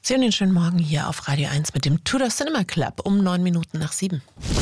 Sie hören den schönen Morgen hier auf Radio 1 mit dem Tudor Cinema Club um 7:09.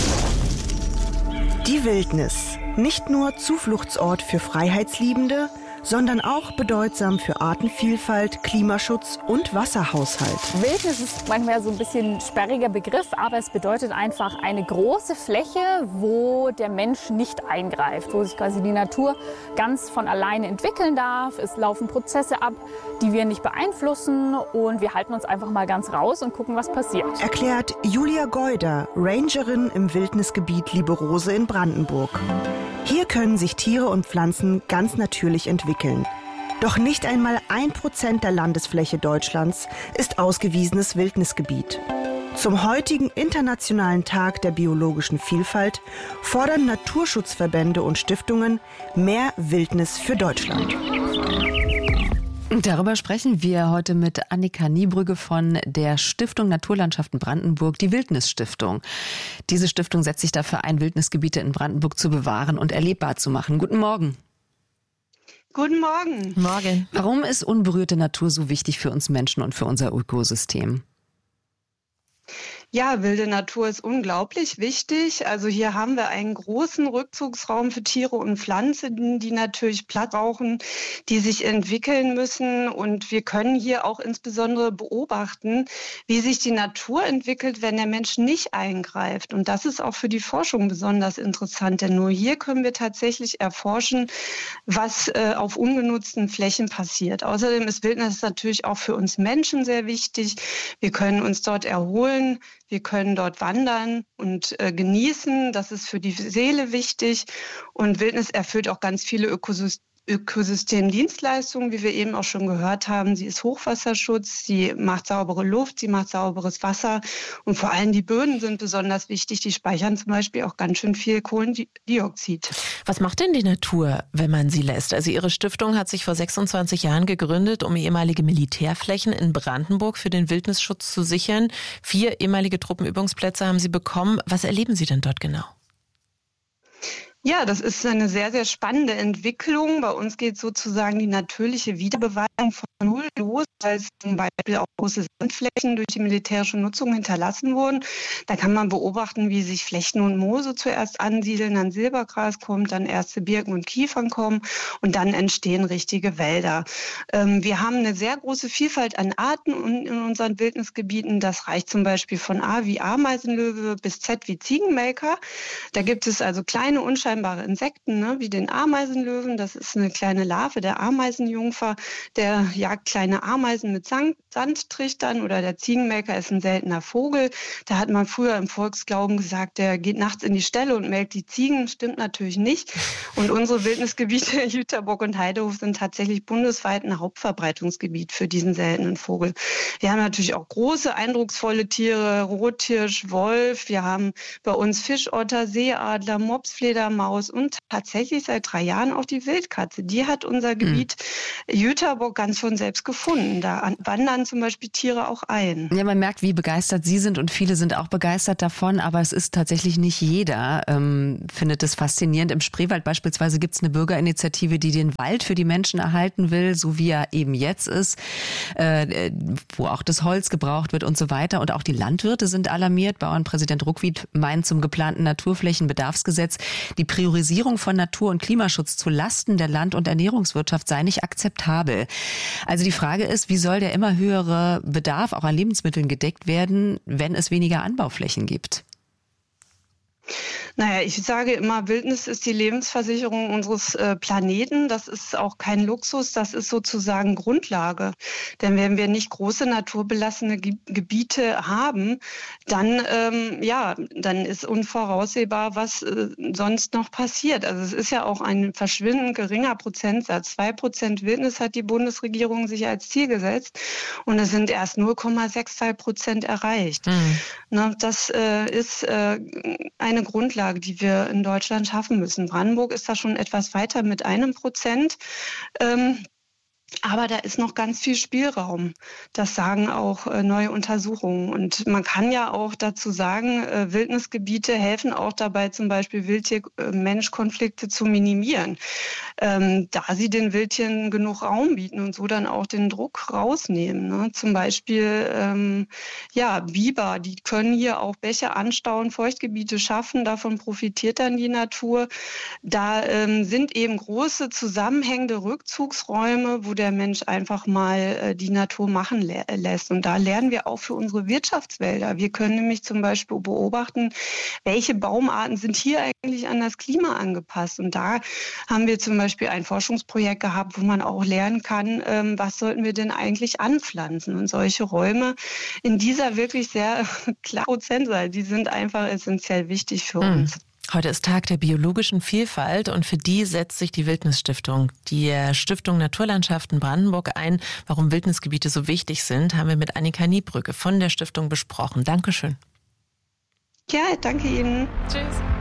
Die Wildnis. Nicht nur Zufluchtsort für Freiheitsliebende, sondern auch bedeutsam für Artenvielfalt, Klimaschutz und Wasserhaushalt. Wildnis ist manchmal so ein bisschen ein sperriger Begriff, aber es bedeutet einfach eine große Fläche, wo der Mensch nicht eingreift, wo sich quasi die Natur ganz von alleine entwickeln darf. Es laufen Prozesse ab, die wir nicht beeinflussen, und wir halten uns einfach mal ganz raus und gucken, was passiert. Erklärt Julia Geuder, Rangerin im Wildnisgebiet Lieberose in Brandenburg. Hier können sich Tiere und Pflanzen ganz natürlich entwickeln. Doch nicht einmal 1% der Landesfläche Deutschlands ist ausgewiesenes Wildnisgebiet. Zum heutigen Internationalen Tag der biologischen Vielfalt fordern Naturschutzverbände und Stiftungen mehr Wildnis für Deutschland. Darüber sprechen wir heute mit Annika Niebrügge von der Stiftung Naturlandschaften Brandenburg, die Wildnisstiftung. Diese Stiftung setzt sich dafür ein, Wildnisgebiete in Brandenburg zu bewahren und erlebbar zu machen. Guten Morgen. Guten Morgen. Morgen. Warum ist unberührte Natur so wichtig für uns Menschen und für unser Ökosystem? Ja, wilde Natur ist unglaublich wichtig. Also hier haben wir einen großen Rückzugsraum für Tiere und Pflanzen, die natürlich Platz brauchen, die sich entwickeln müssen. Und wir können hier auch insbesondere beobachten, wie sich die Natur entwickelt, wenn der Mensch nicht eingreift. Und das ist auch für die Forschung besonders interessant, denn nur hier können wir tatsächlich erforschen, was auf ungenutzten Flächen passiert. Außerdem ist Wildnis natürlich auch für uns Menschen sehr wichtig. Wir können uns dort erholen. Wir können dort wandern und genießen. Das ist für die Seele wichtig. Und Wildnis erfüllt auch ganz viele Ökosystemdienstleistungen, wie wir eben auch schon gehört haben. Sie ist Hochwasserschutz, sie macht saubere Luft, sie macht sauberes Wasser. Und vor allem die Böden sind besonders wichtig. Die speichern zum Beispiel auch ganz schön viel Kohlendioxid. Was macht denn die Natur, wenn man sie lässt? Also Ihre Stiftung hat sich vor 26 Jahren gegründet, um ehemalige Militärflächen in Brandenburg für den Wildnisschutz zu sichern. 4 ehemalige Truppenübungsplätze haben Sie bekommen. Was erleben Sie denn dort genau? Ja, das ist eine sehr, sehr spannende Entwicklung. Bei uns geht sozusagen die natürliche Wiederbeweidung von Null los, weil zum Beispiel auch große Sandflächen durch die militärische Nutzung hinterlassen wurden. Da kann man beobachten, wie sich Flechten und Moose zuerst ansiedeln, dann Silbergras kommt, dann erste Birken und Kiefern kommen und dann entstehen richtige Wälder. Wir haben eine sehr große Vielfalt an Arten in unseren Wildnisgebieten. Das reicht zum Beispiel von A wie Ameisenlöwe bis Z wie Ziegenmelker. Da gibt es also kleine, unscheinbare Insekten, ne, wie den Ameisenlöwen. Das ist eine kleine Larve der Ameisenjungfer. Der jagt kleine Ameisen mit Sandtrichtern, oder der Ziegenmelker ist ein seltener Vogel. Da hat man früher im Volksglauben gesagt, der geht nachts in die Ställe und melkt die Ziegen. Stimmt natürlich nicht. Und unsere Wildnisgebiete Jüterbock und Heidehof sind tatsächlich bundesweit ein Hauptverbreitungsgebiet für diesen seltenen Vogel. Wir haben natürlich auch große, eindrucksvolle Tiere, Rothirsch, Wolf. Wir haben bei uns Fischotter, Seeadler, Mopsfledermaus und tatsächlich seit 3 Jahren auch die Wildkatze. Die hat unser Gebiet Jüterbock ganz von selbst gefunden. Da wandern zum Beispiel Tiere auch ein. Ja, man merkt, wie begeistert Sie sind, und viele sind auch begeistert davon, aber es ist tatsächlich nicht jeder, findet es faszinierend. Im Spreewald beispielsweise gibt es eine Bürgerinitiative, die den Wald für die Menschen erhalten will, so wie er eben jetzt ist, wo auch das Holz gebraucht wird und so weiter. Und auch die Landwirte sind alarmiert. Bauernpräsident Ruckwied meint zum geplanten Naturflächenbedarfsgesetz, die Priorisierung von Natur- und Klimaschutz zu Lasten der Land- und Ernährungswirtschaft sei nicht akzeptabel. Also die Frage ist, wie soll der immer höhere Bedarf auch an Lebensmitteln gedeckt werden, wenn es weniger Anbauflächen gibt? Naja, ich sage immer, Wildnis ist die Lebensversicherung unseres Planeten. Das ist auch kein Luxus, das ist sozusagen Grundlage. Denn wenn wir nicht große naturbelassene Gebiete haben, dann ist unvoraussehbar, was sonst noch passiert. Also es ist ja auch ein verschwindend geringer Prozentsatz. 2% Wildnis hat die Bundesregierung sich als Ziel gesetzt, und es sind erst 0,62% erreicht. Das ist eine Grundlage, die wir in Deutschland schaffen müssen. Brandenburg ist da schon etwas weiter mit 1%. Aber da ist noch ganz viel Spielraum. Das sagen auch neue Untersuchungen. Und man kann ja auch dazu sagen, Wildnisgebiete helfen auch dabei, zum Beispiel Wildtier-Mensch-Konflikte zu minimieren, da sie den Wildtieren genug Raum bieten und so dann auch den Druck rausnehmen. Ne? Zum Beispiel Biber, die können hier auch Bäche anstauen, Feuchtgebiete schaffen, davon profitiert dann die Natur. Da sind eben große zusammenhängende Rückzugsräume, wo der Mensch einfach mal die Natur machen lässt. Und da lernen wir auch für unsere Wirtschaftswälder. Wir können nämlich zum Beispiel beobachten, welche Baumarten sind hier eigentlich an das Klima angepasst. Und da haben wir zum Beispiel ein Forschungsprojekt gehabt, wo man auch lernen kann, was sollten wir denn eigentlich anpflanzen. Und solche Räume in dieser wirklich sehr klaren Prozentzahl, die sind einfach essentiell wichtig für uns. Heute ist Tag der biologischen Vielfalt und für die setzt sich die Wildnisstiftung, die Stiftung Naturlandschaften Brandenburg ein. Warum Wildnisgebiete so wichtig sind, haben wir mit Annika Niebrücke von der Stiftung besprochen. Dankeschön. Ja, danke Ihnen. Tschüss.